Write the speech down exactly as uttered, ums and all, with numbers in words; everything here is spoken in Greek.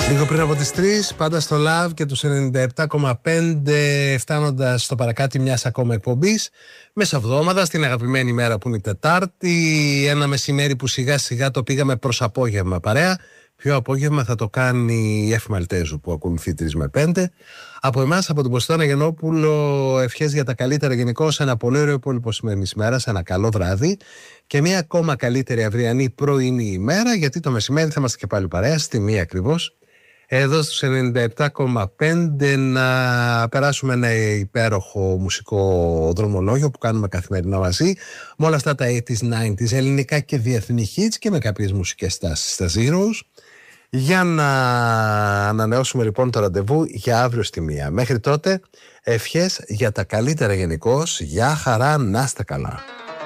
Λίγο πριν από τις τρεις, πάντα στο Love και τους ενενήντα επτά κόμμα πέντε, φτάνοντας στο παρακάτι μιας ακόμα εκπομπής. Μεσοβδόμαδα, στην αγαπημένη μέρα που είναι η Τετάρτη, ένα μεσημέρι που σιγά σιγά το πήγαμε προς απόγευμα παρέα. Πιο απόγευμα θα το κάνει η Εφη Μαλτέζου που ακολουθεί τρεις με πέντε. Από εμάς, από τον Ποστόνα Γενόπουλο, ευχές για τα καλύτερα γενικώς, ένα πολύ ωραίο υπόλοιπο σημερινής ημέρας, ένα καλό βράδυ και μια ακόμα καλύτερη αυριανή πρωινή ημέρα, γιατί το μεσημέρι θα είμαστε και πάλι παρέα, στη μία ακριβώς. Εδώ στους ενενήντα επτά κόμμα πέντε να περάσουμε ένα υπέροχο μουσικό δρομολόγιο που κάνουμε καθημερινά μαζί, με όλα αυτά τα ογδόντα, ενενήντα, ελληνικά και διεθνή hits και με κάποιες μουσικές στάσεις στα Zeros, για να ανανεώσουμε λοιπόν το ραντεβού για αύριο στη μία. Μέχρι τότε ευχές για τα καλύτερα γενικώς, για χαρά, να είστε καλά.